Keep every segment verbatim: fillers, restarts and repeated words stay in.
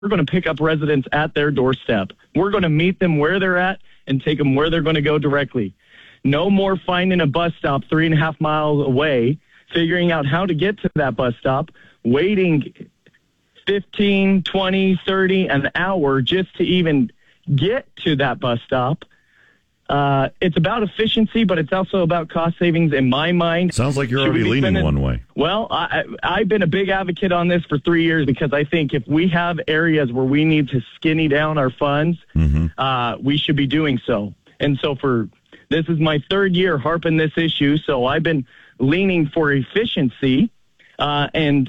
we're going to pick up residents at their doorstep. We're going to meet them where they're at and take them where they're going to go directly. No more finding a bus stop three and a half miles away, figuring out how to get to that bus stop, waiting fifteen, twenty, thirty, an hour just to even get to that bus stop. Uh, it's about efficiency, but it's also about cost savings in my mind. Sounds like you're Should already leaning spending, one way. Well, I, I've been a big advocate on this for three years because I think if we have areas where we need to skinny down our funds, mm-hmm. uh, we should be doing so. And so for this is my third year harping this issue, so I've been leaning for efficiency, uh, and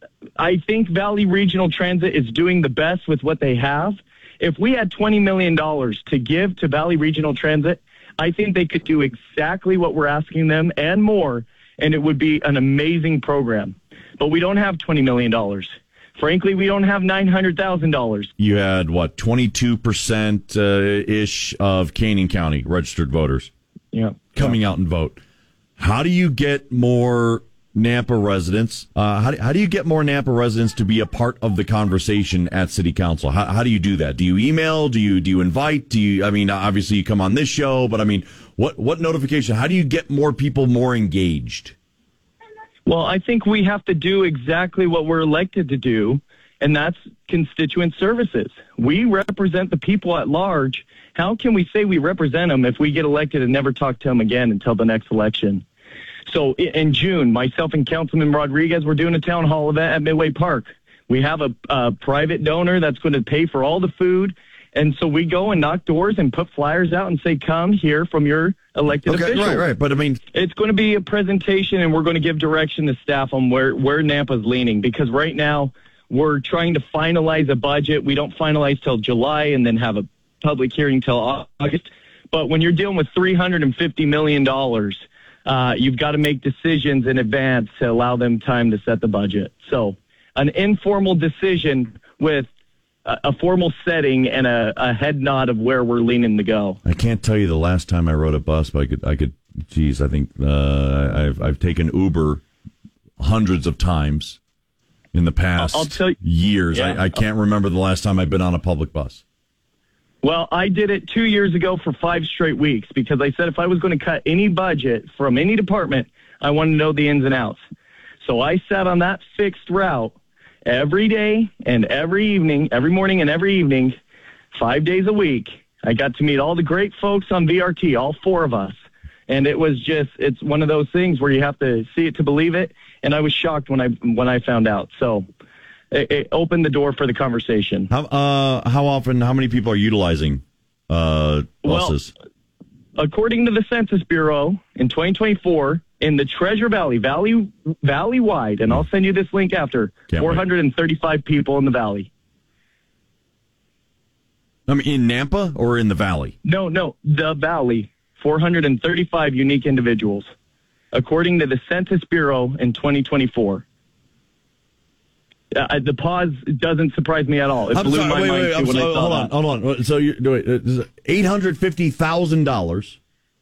I think Valley Regional Transit is doing the best with what they have. If we had twenty million dollars to give to Valley Regional Transit, I think they could do exactly what we're asking them and more, and it would be an amazing program. But we don't have twenty million dollars. Frankly, we don't have nine hundred thousand dollars. You had, what, twenty-two percent uh, ish of Canyon County registered voters yeah. coming yeah. out and vote. How do you get more Nampa residents? Uh, how, do, how do you get more Nampa residents to be a part of the conversation at City Council? How, how do you do that? Do you email? Do you do you invite? Do you? I mean, obviously you come on this show, but I mean, what what notification? How do you get more people more engaged? Well, I think we have to do exactly what we're elected to do, and that's constituent services. We represent the people at large. How can we say we represent them if we get elected and never talk to them again until the next election? So in June, myself and Councilman Rodriguez, we're doing a town hall event at Midway Park. We have a, a private donor that's going to pay for all the food. And so we go and knock doors and put flyers out and say, come hear from your elected okay, officials. Right, right. But I mean, it's going to be a presentation, and we're going to give direction to staff on where, where Nampa's leaning, because right now we're trying to finalize a budget. We don't finalize till July and then have a public hearing till August. But when you're dealing with three hundred fifty million dollars, uh, you've got to make decisions in advance to allow them time to set the budget. So an informal decision with a formal setting and a, a head nod of where we're leaning to go. I can't tell you the last time I rode a bus, but I could, I could, geez, I think uh, I've I've taken Uber hundreds of times in the past I'll tell you, years. Yeah, I, I can't remember the last time I've been on a public bus. Well, I did it two years ago for five straight weeks because I said if I was going to cut any budget from any department, I wanted to know the ins and outs. So I sat on that fixed route every day and every evening, every morning and every evening, five days a week. I got to meet all the great folks on V R T, all four of us. And it was just, it's one of those things where you have to see it to believe it. And I was shocked when I when I found out. So it, it opened the door for the conversation. How uh, how often, how many people are utilizing uh, buses? Well, according to the Census Bureau, in twenty twenty-four, in the Treasure Valley, Valley Valley-wide, and I'll send you this link after, Can't four hundred thirty-five wait. People in the Valley. I mean, in Nampa or in the Valley? No, no, the Valley, four hundred thirty-five unique individuals, according to the Census Bureau in twenty twenty-four. Uh, the pause doesn't surprise me at all. It I'm blew sorry, my wait, mind, wait, too, when so, I saw hold that. on, hold on. So you're eight hundred fifty thousand dollars.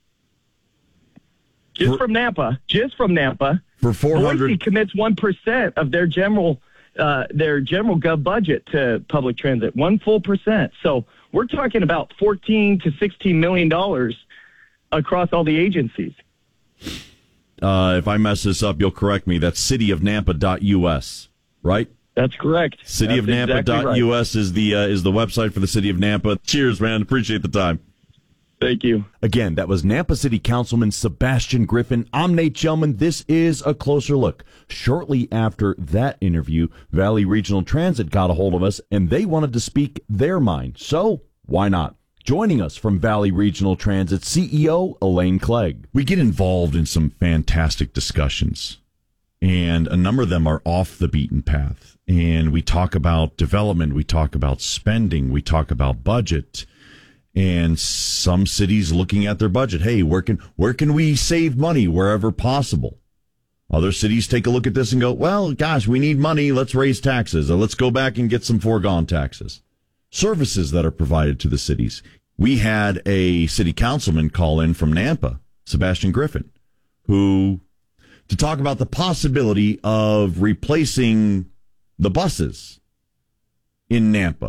Just for, from Nampa, just from Nampa, for four hundred. Boise commits one percent of their general uh, their general gov budget to public transit, one full percent. So we're talking about fourteen to sixteen million dollars across all the agencies. Uh, if I mess this up, you'll correct me. That's city of nampa dot u s, right? That's correct. city of nampa dot u s right. is the uh, is the website for the city of Nampa. Cheers, man. Appreciate the time. Thank you. Again, that was Nampa City Councilman Sebastian Griffin. I'm Nate Gelman. This is A Closer Look. Shortly after that interview, Valley Regional Transit got a hold of us, and they wanted to speak their mind. So, why not? Joining us from Valley Regional Transit, C E O Elaine Clegg. We get involved in some fantastic discussions, and a number of them are off the beaten path. And we talk about development, we talk about spending, we talk about budget. And some cities looking at their budget. Hey, where can where can we save money wherever possible? Other cities take a look at this and go, well, gosh, we need money. Let's raise taxes. Or let's go back and get some foregone taxes. Services that are provided to the cities. We had a city councilman call in from Nampa, Sebastian Griffin, who, to talk about the possibility of replacing the buses in Nampa.